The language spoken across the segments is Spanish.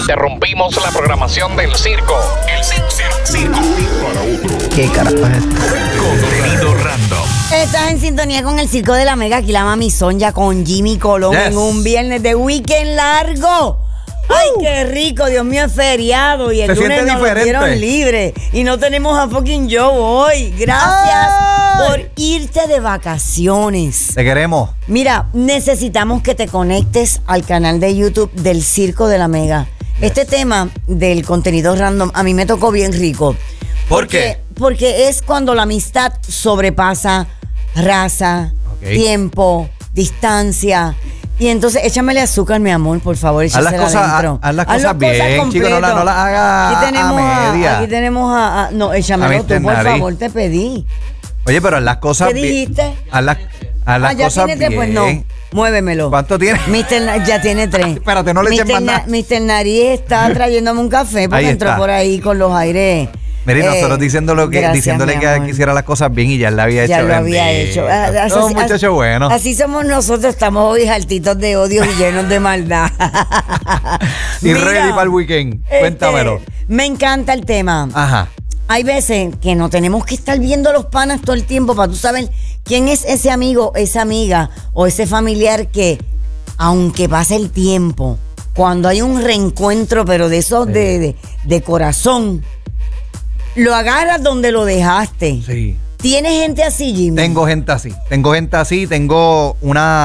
Interrumpimos la programación del circo. El circo. Para otro. ¿Qué carajo es esto? Contenido random. Estás en sintonía con el Circo de la Mega. Aquí la Mami Sonja con Jimmy Colón en un viernes de weekend largo. ¡Ay, qué rico! Dios mío, es feriado y el lunes nos lo dieron libre. Y no tenemos a fucking Joe hoy. Gracias por irte de vacaciones. Te queremos. Mira, necesitamos que te conectes al canal de YouTube del Circo de la Mega. Este tema del contenido random a mí me tocó bien rico. ¿Por qué? Porque es cuando la amistad sobrepasa raza, tiempo, distancia. Y entonces, échamele azúcar, mi amor, por favor, échasela adentro. Haz las cosas bien, chicos, no las hagas a media. Aquí tenemos no, échamelo tú, por favor, te pedí. Oye, pero haz las cosas bien. ¿Qué dijiste? Haz las cosas bien. Pues no, muévemelo. ¿Cuánto tiene? Ya tiene 3. Espérate, no le eches más nada. Mr. Nariz está trayéndome un café porque entró por ahí con los aires. Mire, nosotros diciéndole que hiciera las cosas bien y ya él la había hecho. Ya lo había hecho. Un muchacho bueno. Así somos nosotros, estamos hoy altitos de odio y llenos de maldad. Y ready para el weekend. Cuéntamelo. Me encanta el tema. Ajá. Hay veces que no tenemos que estar viendo los panas todo el tiempo para tú saber quién es ese amigo, esa amiga o ese familiar que, aunque pase el tiempo, cuando hay un reencuentro, pero de esos de corazón, lo agarras donde lo dejaste. Sí. ¿Tienes gente así, Jimmy? Tengo gente así. Tengo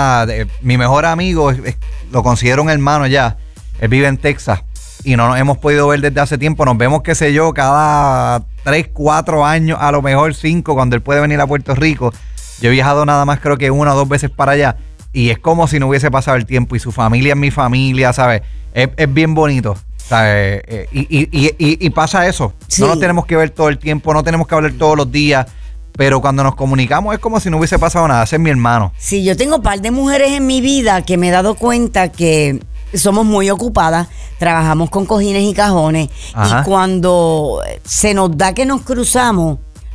mi mejor amigo, lo considero un hermano ya. Él vive en Texas y no nos hemos podido ver desde hace tiempo. Nos vemos, qué sé yo, cada 3, 4 años, a lo mejor 5, cuando él puede venir a Puerto Rico. Yo he viajado nada más, creo que 1 o 2 veces para allá. Y es como si no hubiese pasado el tiempo. Y su familia es mi familia, ¿sabes? Es bien bonito. ¿Sabes? Y pasa eso. Sí. No nos tenemos que ver todo el tiempo, no tenemos que hablar todos los días, pero cuando nos comunicamos es como si no hubiese pasado nada. Ese es mi hermano. Sí, yo tengo un par de mujeres en mi vida que me he dado cuenta que somos muy ocupadas, trabajamos con cojines y cajones. Ajá. Y cuando se nos da que nos cruzamos,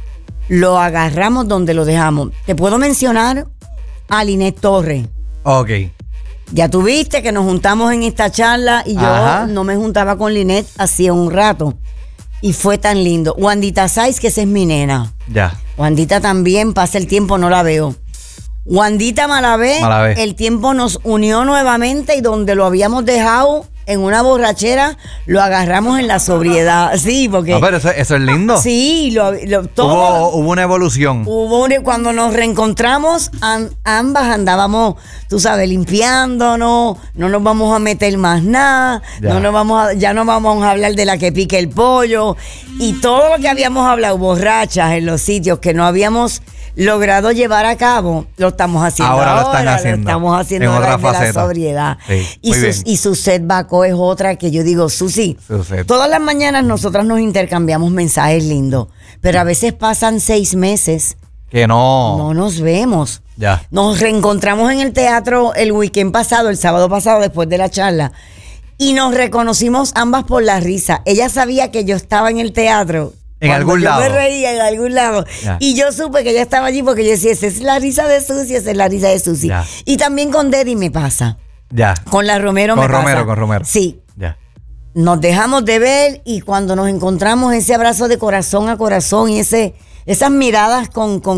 lo agarramos donde lo dejamos. Te puedo mencionar a Linet Torres. Ok. Ya tuviste que nos juntamos en esta charla y yo no me juntaba con Linet hacía un rato. Y fue tan lindo. Wandita Saiz, que esa es mi nena. Ya. Wandita también, pasa el tiempo, no la veo. Wandita Malavé, el tiempo nos unió nuevamente y donde lo habíamos dejado en una borrachera, lo agarramos en la sobriedad. Sí, porque... No, pero eso es lindo. Sí, hubo una evolución. Cuando nos reencontramos, ambas andábamos, tú sabes, limpiándonos, no nos vamos a meter más nada, ya no vamos a hablar de la que pique el pollo, y todo lo que habíamos hablado, borrachas en los sitios que no habíamos logrado llevar a cabo, lo estamos haciendo ahora. Lo estamos haciendo en otra faceta. La sobriedad. Sí, y Suset Bacó es otra que yo digo, Susi, todas las mañanas nosotras nos intercambiamos mensajes lindos, pero a veces pasan 6 meses que no nos vemos. Ya. Nos reencontramos en el teatro el weekend pasado, el sábado pasado, después de la charla, y nos reconocimos ambas por la risa. Ella sabía que yo estaba en el teatro. En algún lado. Yo me reía en algún lado. Ya. Y yo supe que ella estaba allí porque yo decía, esa es la risa de Susi, esa es la risa de Susi. Ya. Y también con Deddy me pasa. Ya. Con la Romero me pasa. Con Romero. Sí. Ya. Nos dejamos de ver y cuando nos encontramos, ese abrazo de corazón a corazón y esas miradas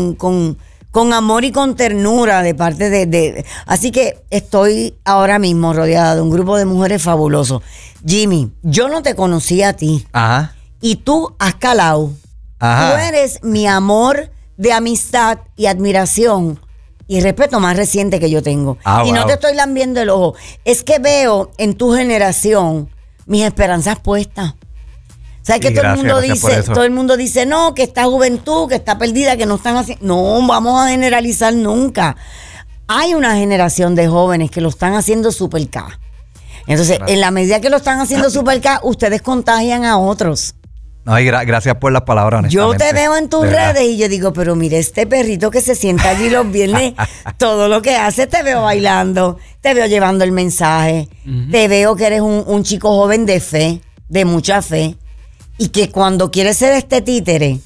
con amor y con ternura de parte de... Así que estoy ahora mismo rodeada de un grupo de mujeres fabulosos. Jimmy, yo no te conocí a ti. Ajá. Y tú has calado. Ajá. Tú eres mi amor de amistad y admiración y respeto más reciente que yo tengo. Y no te estoy lambiendo el ojo. Es que veo en tu generación mis esperanzas puestas. ¿Sabes que todo el mundo dice, no, que esta juventud, que está perdida, que no están haciendo? No, vamos a generalizar nunca. Hay una generación de jóvenes que lo están haciendo super K. Entonces, en la medida que lo están haciendo super K, ustedes contagian a otros. No, y gracias por las palabras. Yo te veo en tus redes y yo digo, pero mire, este perrito que se sienta allí los viernes, todo lo que hace, te veo bailando, te veo llevando el mensaje, te veo que eres un chico joven de fe, de mucha fe, y que cuando quieres ser este títere,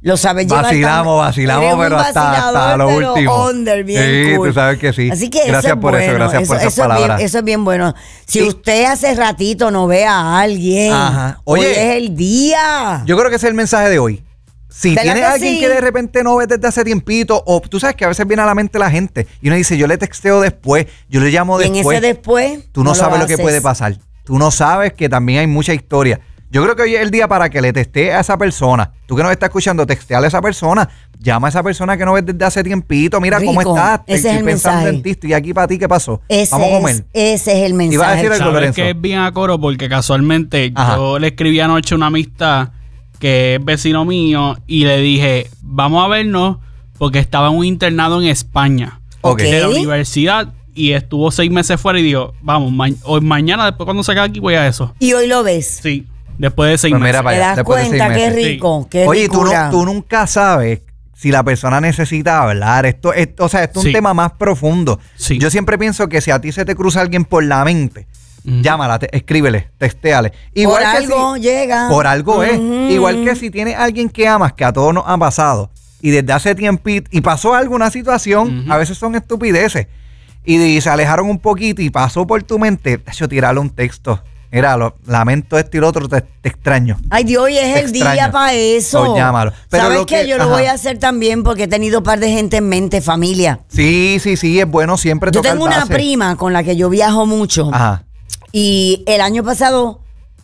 lo sabes llevar. Vacilamos, Eres un pero hasta lo vacilador, último. Under, bien sí, cool. tú sabes que sí. Así que gracias por bueno. eso, gracias por esas palabras. Eso es bien bueno. Si Sí. usted hace ratito no ve a alguien, Ajá. hoy Oye, es el día. Yo creo que ese es el mensaje de hoy. Si ¿Verdad tienes que a alguien sí? que de repente no ves desde hace tiempito, o tú sabes que a veces viene a la mente la gente y uno dice, yo le texteo después, yo le llamo Y en después. ese después, Tú no sabes lo que haces. puede pasar. Tú no sabes que también hay mucha historia. Yo creo que hoy es el día para que le testees a esa persona. Tú que nos estás escuchando, texteale a esa persona. Llama a esa persona que no ves desde hace tiempito. Mira Rico, cómo estás. ese es Estoy el pensando mensaje. en ti. Estoy aquí para ti. ¿Qué pasó? Ese Vamos a comer. Ese es el mensaje. Iba a decir algo, ¿Sabes Lorenzo? que es bien a coro? Porque casualmente Ajá. yo le escribí anoche a una amistad que es vecino mío y le dije, vamos a vernos porque estaba en un internado en España Ok. de la universidad y estuvo 6 meses fuera y dijo, vamos, hoy mañana después cuando salga aquí voy a eso. Y hoy lo ves. Sí, después de 6 Pues mira meses. para Te allá, das después de 6 cuenta qué meses. rico, qué Oye, ricura. tú nunca sabes si la persona necesita hablar. Esto es un Sí. tema más profundo. Sí. Yo siempre pienso que si a ti se te cruza alguien por la mente, llámala, escríbele, textéale. Por algo llega. Por algo es. Ujú. Igual que si tienes alguien que amas, que a todos nos ha pasado, y desde hace tiempito, y pasó alguna situación, a veces son estupideces, y se alejaron un poquito y pasó por tu mente, yo tirarle un texto. Mira, lamento esto y lo otro, te extraño. Ay, Dios, hoy es Te el extraño. día para eso. Pues llámalo. Pero ¿Sabes lo qué? que- Yo lo ajá. voy a hacer también porque he tenido un par de gente en mente, familia. Sí, es bueno siempre Yo tocar tengo una base. prima con la que yo viajo mucho. Ajá. Y el año pasado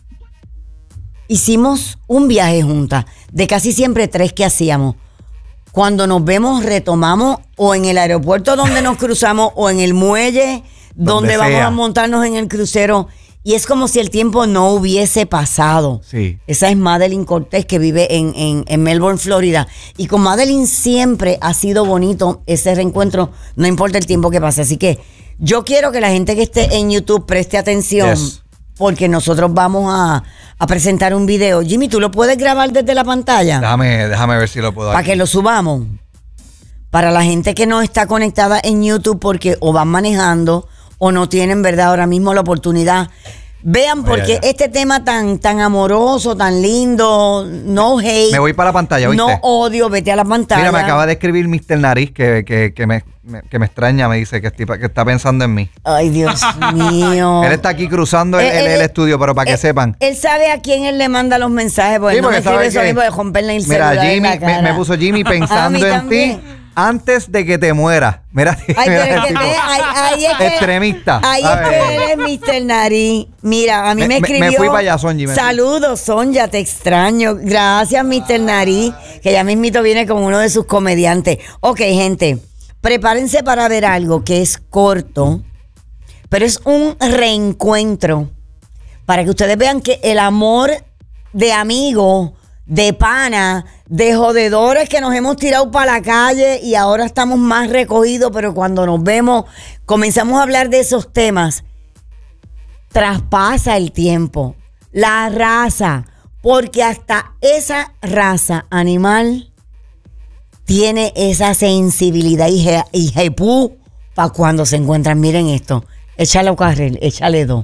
hicimos un viaje juntas, de casi siempre 3 que hacíamos. Cuando nos vemos, retomamos o en el aeropuerto donde nos cruzamos o en el muelle donde Donde vamos sea. a montarnos en el crucero. Y es como si el tiempo no hubiese pasado. Sí. Esa es Madeline Cortés, que vive en Melbourne, Florida. Y con Madeline siempre ha sido bonito ese reencuentro, no importa el tiempo que pase. Así que yo quiero que la gente que esté en YouTube preste atención, Yes. porque nosotros vamos a presentar un video. Jimmy, ¿tú lo puedes grabar desde la pantalla? Déjame ver si lo puedo Para aquí. que lo subamos. Para la gente que no está conectada en YouTube porque o van manejando o no tienen, ¿verdad?, ahora mismo la oportunidad. Vean, porque Vaya. este tema tan amoroso, tan lindo, no hate. Me voy para la pantalla, ¿oíste? No odio, vete a la pantalla. Mira, me acaba de escribir Mr. Nariz que me extraña, me dice que está pensando en mí. Ay, Dios mío. Él está aquí cruzando el Él- estudio, pero para que sepan. Él sabe a quién él le manda los mensajes, porque Sí, no me porque sabe escribe eso que- mismo de romperle el Mira, celular en Jimmy, la cara. me puso Jimmy A mí pensando en ti también. antes de que te mueras. Mira, Ay, mira pero el es que tipo. ahí es que Extremista. Ahí A es que ver. él es Mr. Nariz. Mira, a mí me Me escribió. fui para allá, Sonji, me fui. Saludos, Sonja, te extraño. Gracias, Mr. Nariz, que ya mismito viene con uno de sus comediantes. Ok, gente, prepárense para ver algo que es corto, pero es un reencuentro para que ustedes vean que el amor de amigo, de pana, de jodedores que nos hemos tirado para la calle y ahora estamos más recogidos, pero cuando nos vemos comenzamos a hablar de esos temas, traspasa el tiempo, la raza, porque hasta esa raza animal tiene esa sensibilidad y jepú para cuando se encuentran. Miren esto, échale a carril, échale 2.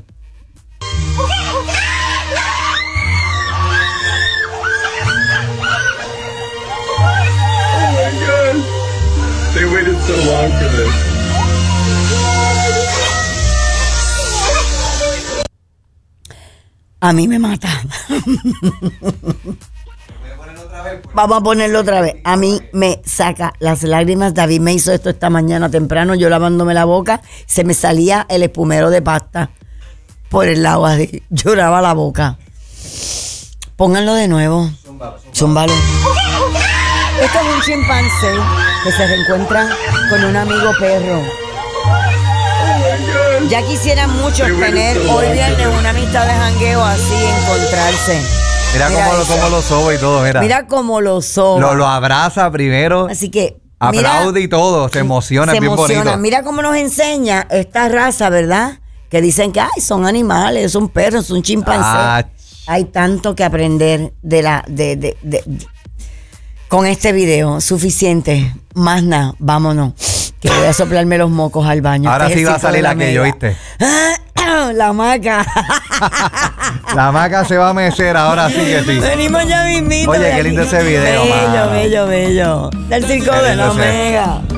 They waited so long for this. A mí me mata. Vamos a ponerlo otra vez. A mí me saca las lágrimas. David me hizo esto esta mañana temprano, yo lavándome la boca, se me salía el espumero de pasta por el lado así. Lloraba la boca. Pónganlo de nuevo. Zúmbalo. Esto es un chimpancé que se reencuentra con un amigo perro. Ya quisieran muchos tener hoy viernes una amistad de jangueo así, encontrarse. Mira eso. cómo lo soba y todo, mira. Mira cómo lo soba. Lo abraza primero, Así que aplaude y todo, se emociona, es bien bonito. Mira cómo nos enseña esta raza, ¿verdad? Que dicen que ay, son animales, son perros, son chimpancés. Ah, Hay tanto que aprender con este video. Suficiente. Más nada, vámonos. Que voy a soplarme los mocos al baño. Ahora Este sí va a ejercicio salir de la aquello, mega. ¿viste? La hamaca. La hamaca se va a mecer, ahora sí que sí. Venimos ya mismito. Oye, de qué aquí. lindo ese video, Bello, mano. bello, bello. Del circo Qué de la lindo ese. Omega.